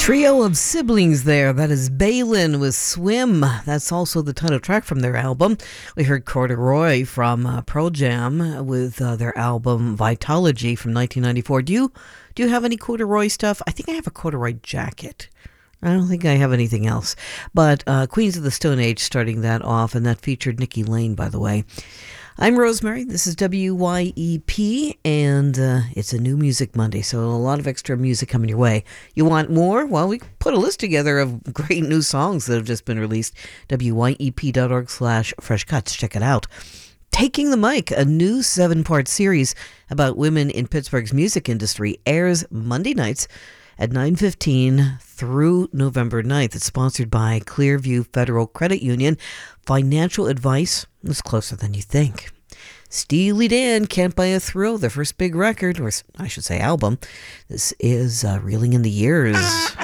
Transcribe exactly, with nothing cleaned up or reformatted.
Trio of siblings there. That is Balin with Swim. That's also the title track from their album. We heard Corduroy from uh, Pearl Jam with uh, their album Vitology from nineteen ninety-four. Do you do you have any corduroy stuff? I think I have a corduroy jacket. I don't think I have anything else. But uh, Queens of the Stone Age starting that off, and that featured Nikki Lane, by the way. I'm Rosemary. This is W Y E P, and uh, it's a New Music Monday, so a lot of extra music coming your way. You want more? Well, we put a list together of great new songs that have just been released. W Y E P dot org slash fresh cuts. Check it out. Taking the Mic, a new seven-part series about women in Pittsburgh's music industry, airs Monday nights at nine fifteen through November ninth. It's sponsored by Clearview Federal Credit Union. Financial advice is closer than you think. Steely Dan, Can't Buy a Thrill, their first big record, or I should say album. This is uh, Reeling in the Years.